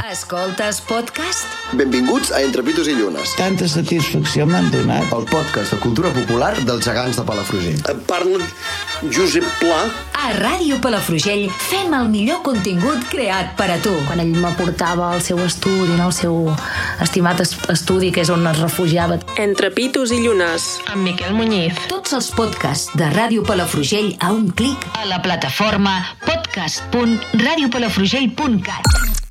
Escoltes podcast? Benvinguts a Entre Pitos i Llunes. Tanta satisfacció m'han donat. El podcast de cultura popular dels gegants de Palafrugell. Parla Josep Pla. A Ràdio Palafrugell fem el millor contingut creat per a tu. Quan ell m'aportava al seu estudi, el seu estimat estudi, que és on es refugiava. Entre Pitos i Llunes, amb Miquel Muñiz. Tots els podcasts de Ràdio Palafrugell a un clic a la plataforma podcast.radiopalafrugell.cat.